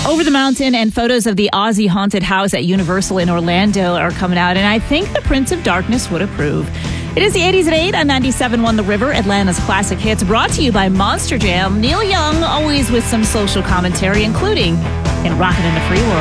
Over the Mountain and photos of the Ozzy haunted house at Universal in Orlando are coming out, and I think the Prince of Darkness would approve. It is the 80s at 8 on 97.1 The River, Atlanta's classic hits, brought to you by Monster Jam. Neil Young, always with some social commentary, including in Rockin' in the Free World.